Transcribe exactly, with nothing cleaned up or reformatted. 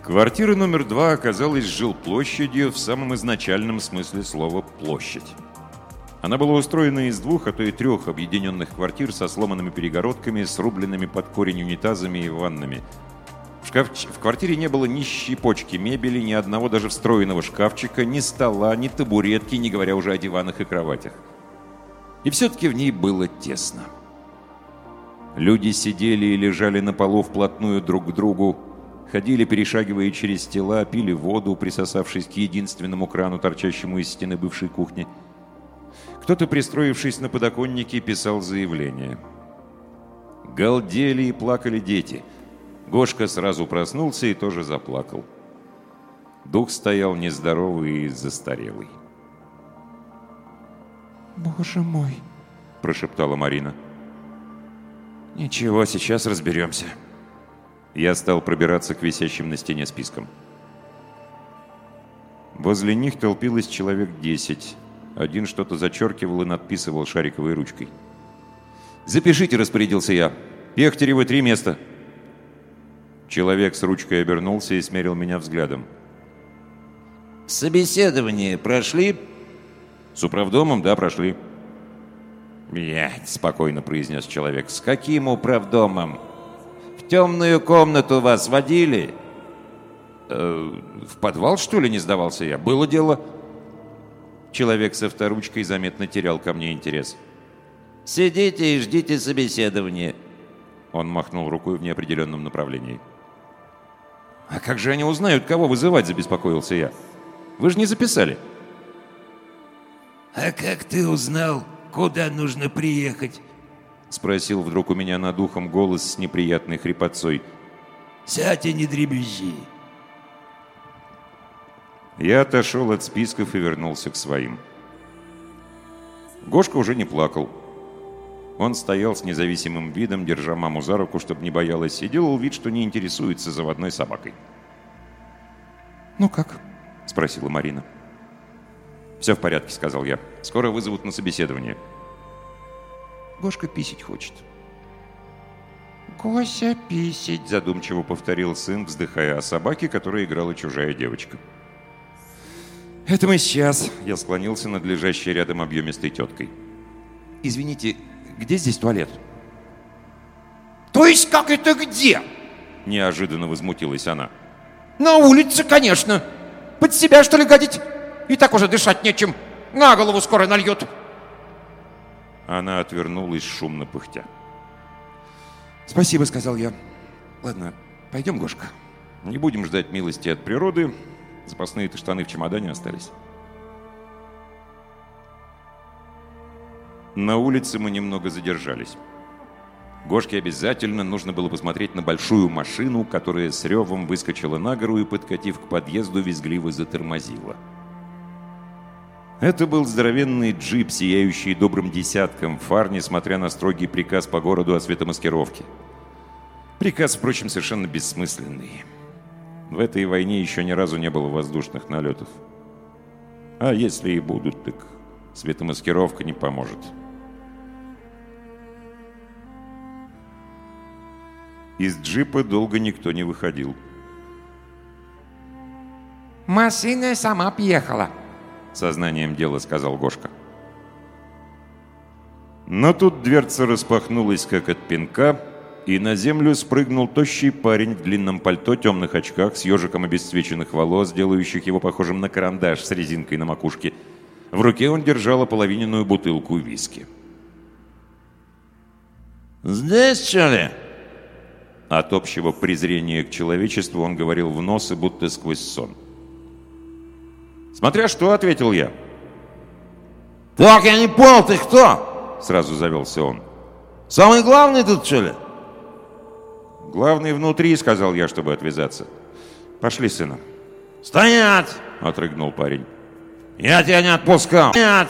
Квартира номер два оказалась жилплощадью в самом изначальном смысле слова «площадь». Она была устроена из двух, а то и трех объединенных квартир со сломанными перегородками, срубленными под корень унитазами и ваннами. В, шкаф... в квартире не было ни щепочки мебели, ни одного даже встроенного шкафчика, ни стола, ни табуретки, не говоря уже о диванах и кроватях. И все-таки в ней было тесно. Люди сидели и лежали на полу вплотную друг к другу, ходили, перешагивая через тела, пили воду, присосавшись к единственному крану, торчащему из стены бывшей кухни. Кто-то, пристроившись на подоконнике, писал заявление. Галдели и плакали дети. Гошка сразу проснулся и тоже заплакал. Дух стоял нездоровый и застарелый. «Боже мой!» – прошептала Марина. «Ничего, сейчас разберемся». Я стал пробираться к висящим на стене спискам. Возле них толпилось человек десять. Один что-то зачеркивал и надписывал шариковой ручкой. «Запишите», — распорядился я. «Пехтеревы, три места». Человек с ручкой обернулся и смерил меня взглядом. «Собеседование прошли?» «С управдомом, да, прошли». «Блядь», — спокойно произнес человек. «С каким управдомом? В темную комнату вас водили?» э, «В подвал, что ли?» — не сдавался я. «Было дело». Человек со авторучкой заметно терял ко мне интерес. «Сидите и ждите собеседования». Он махнул рукой в неопределенном направлении. «А как же они узнают, кого вызывать?» — забеспокоился я. «Вы же не записали». «А как ты узнал, куда нужно приехать?» — спросил вдруг у меня над ухом голос с неприятной хрипотцой. «Сядь и не дребезжи». Я отошел от списков и вернулся к своим. Гошка уже не плакал. Он стоял с независимым видом, держа маму за руку, чтобы не боялась, и делал вид, что не интересуется заводной собакой. «Ну как?» — спросила Марина. «Все в порядке», — сказал я. «Скоро вызовут на собеседование». Гошка писить хочет. «Гося писить», — задумчиво повторил сын, вздыхая о собаке, которой играла чужая девочка. «Это мы сейчас», — я склонился над лежащей рядом объемистой теткой. «Извините, где здесь туалет?» «То есть как это где?» — неожиданно возмутилась она. «На улице, конечно. Под себя, что ли, гадить? И так уже дышать нечем. На голову скоро нальет». Она отвернулась, шумно пыхтя. «Спасибо», — сказал я. «Ладно, пойдем, Гошка. Не будем ждать милости от природы. Запасные-то штаны в чемодане остались». На улице мы немного задержались. Гошке обязательно нужно было посмотреть на большую машину, которая с ревом выскочила на гору и, подкатив к подъезду, визгливо затормозила. Это был здоровенный джип, сияющий добрым десятком фар, несмотря на строгий приказ по городу о светомаскировке. Приказ, впрочем, совершенно бессмысленный. В этой войне еще ни разу не было воздушных налетов. А если и будут, так светомаскировка не поможет. Из джипа долго никто не выходил. «Машина сама приехала», — сознанием дела сказал Гошка. Но тут дверца распахнулась, как от пинка, и на землю спрыгнул тощий парень в длинном пальто, темных очках, с ежиком обесцвеченных волос, делающих его похожим на карандаш с резинкой на макушке. В руке он держал ополовиненную бутылку виски. «Здесь, что ли?» От общего презрения к человечеству он говорил в нос и будто сквозь сон. «Смотря что», — ответил я. «Так, я не понял, ты кто?» — сразу завелся он. «Самый главный тут, что ли?» «Главный внутри», — сказал я, чтобы отвязаться. «Пошли, сына». «Стоять!» — отрыгнул парень. «Я тебя не отпускал!» «Стоять!»